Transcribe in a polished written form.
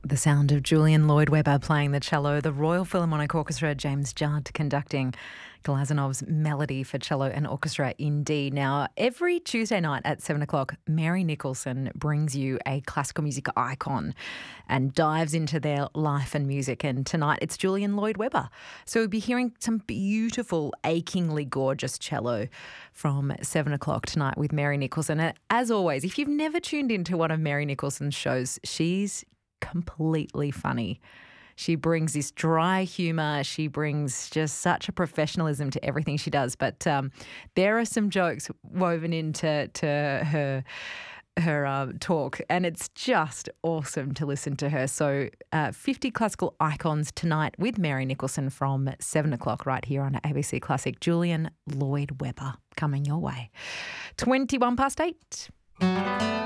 The sound of Julian Lloyd-Webber playing the cello, the Royal Philharmonic Orchestra, James Judd conducting Glazanov's Melody for Cello and Orchestra in D. Now, every Tuesday night at 7 o'clock, Mary Nicholson brings you a classical music icon and dives into their life and music. And tonight it's Julian Lloyd-Webber. So we'll be hearing some beautiful, achingly gorgeous cello from 7 o'clock tonight with Mary Nicholson. And as always, if you've never tuned into one of Mary Nicholson's shows, she's completely funny. She brings this dry humour. She brings just such a professionalism to everything she does. But there are some jokes woven into her talk, and it's just awesome to listen to her. So 50 classical icons tonight with Mary Nicholson from 7 o'clock right here on ABC Classic. Julian Lloyd-Webber coming your way. 21 past 8.